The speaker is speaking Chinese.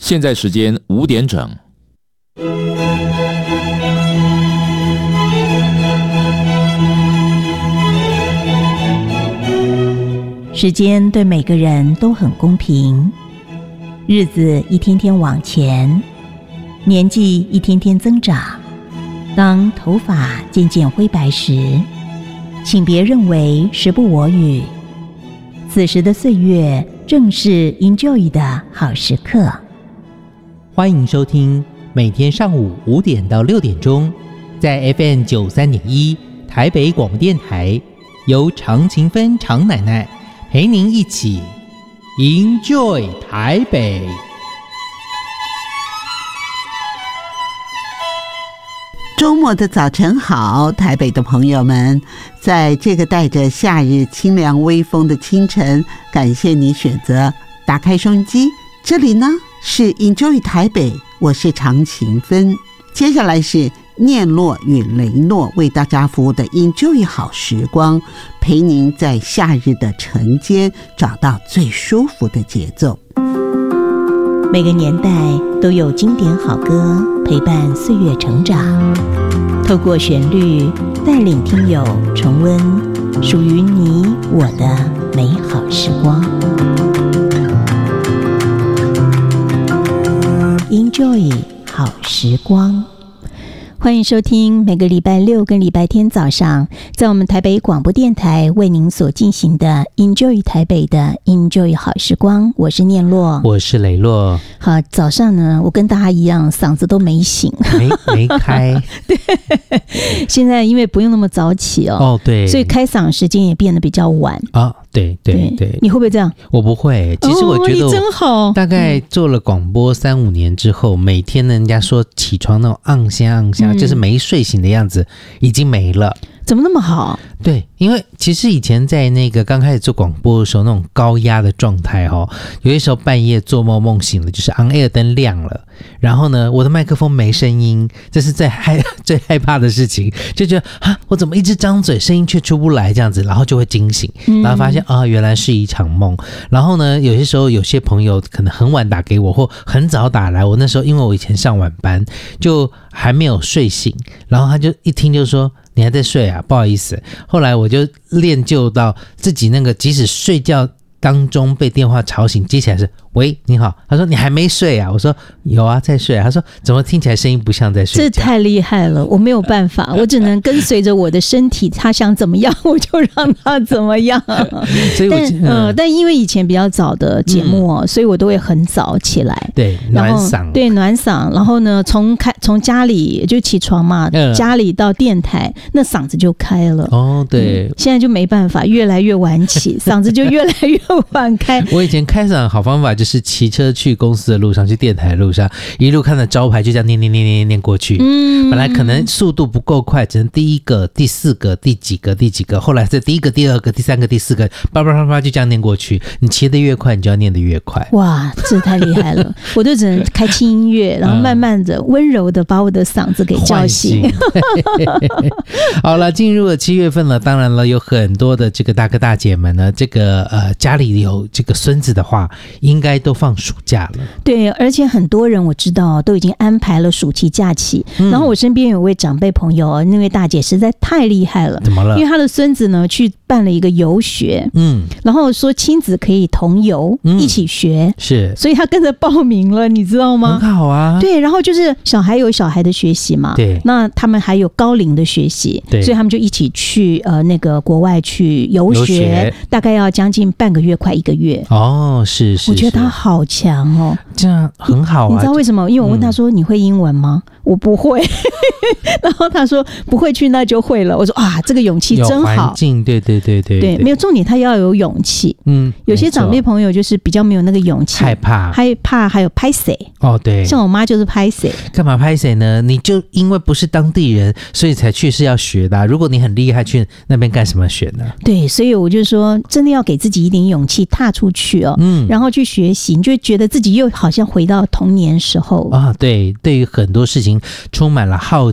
现在时间5点整。 时间对每个人都很公平，日子一天天往前，年纪一天天增长。当头发渐渐灰白时，请别认为时不我与，此时的岁月正是 enjoy 的好时刻。 欢迎收听每天上午5点到6点钟，在 FM 93.1台北广播电台，由常勤芬常奶奶陪您一起 enjoy 台北。 周末的早晨好，台北的朋友们，在这个带着夏日清凉微风的清晨，感谢你选择打开收音机。这里呢是 Enjoy 台北，我是常勤芬。接下来是念洛与雷诺为大家服务的 Enjoy 好时光，陪您在夏日的晨间找到最舒服的节奏。 每个年代都有经典好歌陪伴岁月成长，透过旋律带领听友重温属于你我的美好时光。 Enjoy 好时光，欢迎收听每个礼拜六跟礼拜天早上在我们台北广播电台为您所进行的 Enjoy 台北的 Enjoy 好时光，我是念洛， 我是雷洛。 好，早上呢我跟大家一样嗓子都没醒， 没开对，现在因为不用那么早起哦，对， 所以开嗓时间也变得比较晚啊，对， 你会不会这样？ 我不会，其实我觉得你真好， 大概做了广播3-5年之后，每天人家说起床那种昂香，就是没睡醒的样子已经没了。 怎么那么好？ 对，因为其实以前在那个刚开始做广播的时候，那种高压的状态有些时候半夜做梦梦醒了，就是 on air 灯亮了，然后呢我的麦克风没声音，这是最害怕的事情，就觉得我怎么一直张嘴声音却出不来这样子，然后就会惊醒，然后发现原来是一场梦。然后呢有些时候有些朋友可能很晚打给我或很早打来，我那时候因为我以前上晚班就还没有睡醒，然后他就一听就说你还在睡啊，不好意思。后来我就练就到自己那个即使睡觉当中被电话吵醒，接起来是喂你好，他说你还没睡啊，我说有啊在睡啊，他说怎么听起来声音不像在睡觉， 这太厉害了，我没有办法，我只能跟随着我的身体，他想怎么样我就让他怎么样所以但因为以前比较早的节目所以我都会很早起来， 对，暖嗓， 对，暖嗓，然后呢从家里就起床嘛，家里到电台那嗓子就开了对， 现在就没办法，越来越晚起嗓子就越来越晚开。 我以前开嗓好方法就是骑车去公司的路上，去电台的路上，一路看着招牌就这样念过去。本来可能速度不够快，只能第一个、第4个、第几个，后来是第1个、第2个、第3个、第4个，叭叭叭叭就这样念过去。你骑得越快，你就要念得越快。 哇，这太厉害了！我就只能开轻音乐，然后慢慢的、温柔的把我的嗓子给叫醒。 好了，进入了7月份了，当然了，有很多的这个大哥大姐们呢，这个家里有这个孙子的话，应该都放暑假了。 对，而且很多人我知道都已经安排了暑期假期。然后我身边有位长辈朋友，那位大姐实在太厉害了。 怎么了？ 因为她的孙子呢去办了一个游学，然后说亲子可以同游，一起学， 是， 所以他跟着报名了，你知道吗？ 很好啊。 对，然后就是小孩有小孩的学习嘛， 对， 那他们还有高龄的学习，对，所以他们就一起去那个国外去游学，大概要将近半个月，快1个月。 是， 我觉得他好强哦， 这样很好啊。 你知道为什么？因为我问他说你会英文吗？我不会。然后他说不会去那就会了。我说这个勇气真好。有环境，对， 没有重点，他要有勇气。有些长辈朋友就是比较没有那个勇气，害怕，还有拍谁。 对， 像我妈就是拍谁。 干嘛拍谁呢？你就因为不是当地人，所以才去是要学的如果你很厉害，去那边干什么学呢？ 对，所以我就说，真的要给自己一点勇气，踏出去然后去学习，你就会觉得自己又好像回到童年时候对，对于很多事情充满了好